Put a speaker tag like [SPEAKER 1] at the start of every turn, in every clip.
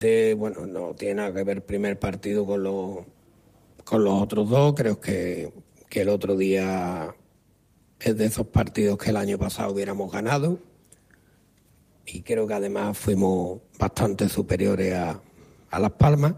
[SPEAKER 1] Bueno, no tiene nada que ver el primer partido con los otros dos. Creo que el otro día es de esos partidos que el año pasado hubiéramos ganado. Y creo que además fuimos bastante superiores a Las Palmas.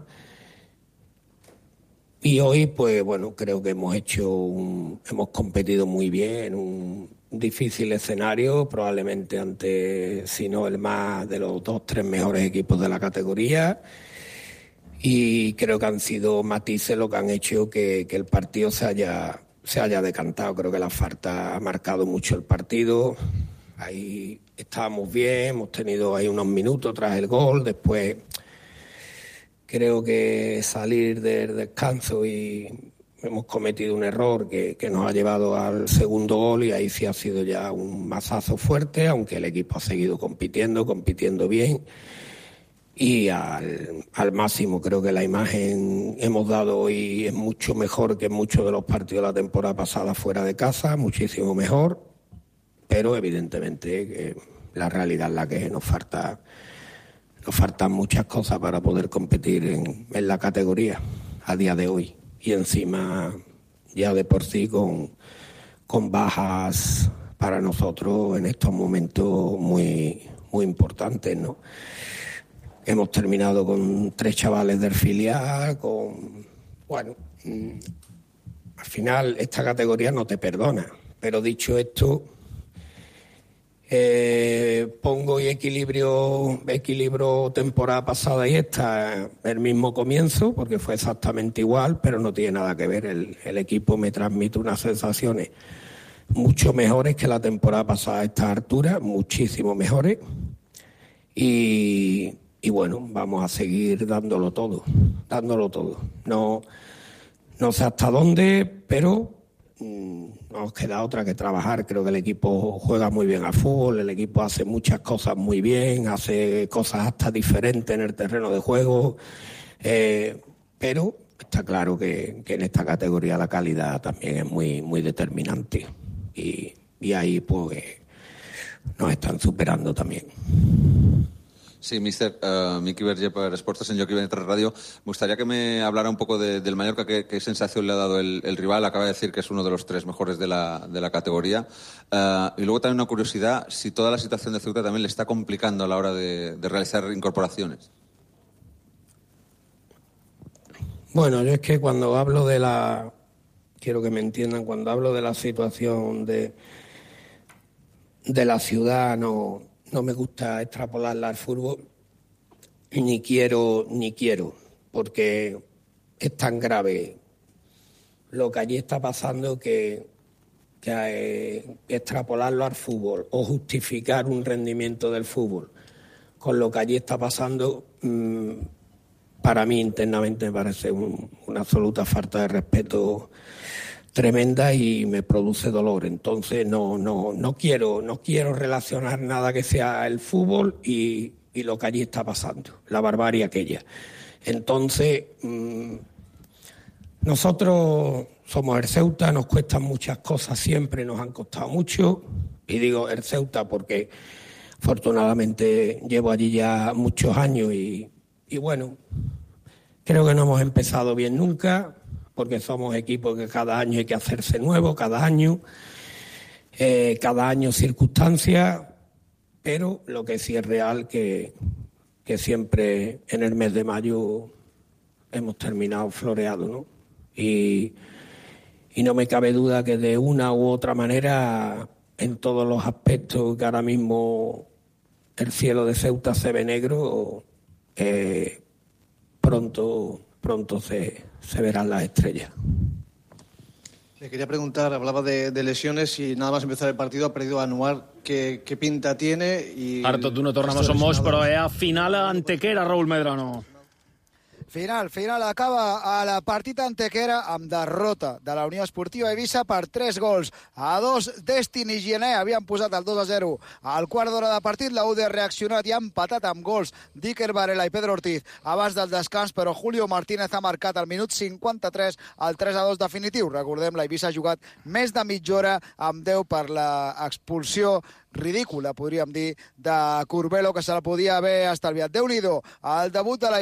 [SPEAKER 1] Y hoy, pues bueno, creo que hemos competido muy bien en un difícil escenario, probablemente ante, si no el más, de los 2-3 mejores equipos de la categoría. Y creo que han sido matices lo que han hecho que el partido se haya decantado. Creo que la falta ha marcado mucho el partido. Ahí estábamos bien, hemos tenido ahí unos minutos tras el gol, después creo que salir del descanso y hemos cometido un error que nos ha llevado al segundo gol, y ahí sí ha sido ya un mazazo fuerte, aunque el equipo ha seguido compitiendo bien y al máximo. Creo que la imagen hemos dado hoy es mucho mejor que en muchos de los partidos de la temporada pasada fuera de casa, muchísimo mejor, pero evidentemente la realidad es la que nos faltan muchas cosas para poder competir en la categoría a día de hoy, y encima ya de por sí con bajas para nosotros en estos momentos muy, muy importantes, ¿no? Hemos terminado con 3 chavales del filial, al final esta categoría no te perdona, pero dicho esto, pongo y equilibrio temporada pasada y esta, el mismo comienzo, porque fue exactamente igual, pero no tiene nada que ver. El equipo me transmite unas sensaciones mucho mejores que la temporada pasada a esta altura, muchísimo mejores, y bueno, vamos a seguir dándolo todo. No sé hasta dónde, pero no nos queda otra que trabajar. Creo que el equipo juega muy bien al fútbol, el equipo hace muchas cosas muy bien, hace cosas hasta diferentes en el terreno de juego, pero está claro que en esta categoría la calidad también es muy, muy determinante, y ahí pues nos están superando también.
[SPEAKER 2] Sí, mister, Miki Verge per Esportes en Joc i Benetres Radio. Me gustaría que me hablara un poco del Mallorca, qué sensación le ha dado el rival. Acaba de decir que es uno de los 3 mejores de la categoría. Y luego también una curiosidad, si toda la situación de Ceuta también le está complicando a la hora de realizar incorporaciones.
[SPEAKER 1] Bueno, yo es que cuando hablo quiero que me entiendan, cuando hablo de la situación de la ciudad, no me gusta extrapolarla al fútbol, ni quiero, porque es tan grave lo que allí está pasando que extrapolarlo al fútbol o justificar un rendimiento del fútbol con lo que allí está pasando, para mí internamente me parece una absoluta falta de respeto tremenda y me produce dolor. Entonces no quiero relacionar nada que sea el fútbol y lo que allí está pasando, la barbarie aquella. Entonces, nosotros somos el Ceuta, nos cuestan muchas cosas, siempre nos han costado mucho, y digo el Ceuta porque afortunadamente llevo allí ya muchos años y bueno, creo que no hemos empezado bien nunca, porque somos equipos que cada año hay que hacerse nuevo, cada año circunstancias, pero lo que sí es real que siempre en el mes de mayo hemos terminado floreados, ¿no? Y no me cabe duda que de una u otra manera, en todos los aspectos que ahora mismo el cielo de Ceuta se ve negro, pronto se verán las estrellas.
[SPEAKER 3] Le quería preguntar, hablaba de lesiones y nada más empezar el partido ha perdido a Anuar. ¿Qué pinta tiene?
[SPEAKER 4] Ara tot d'una tornamos a Mos, però a final a Antequera, Raúl Medrano.
[SPEAKER 5] Final acaba el partit Antequera amb derrota de la Unió Esportiva Eivissa per 3-2 Destiny i Gené havien posat el 2-0 al quart d'hora de partit. La UD ha reaccionat i ha empatat amb gols d'Iker Varela i Pedro Ortiz abans del descans, però Julio Martínez ha marcat al minut 53 el 3-2 definitiu. Recordem, la Eivissa ha jugat més de mitja hora amb 10 per l'expulsió ridícula, podríem dir, de Curbelo, que se la podia haver estalviat. Déu-n'hi-do, el debut de la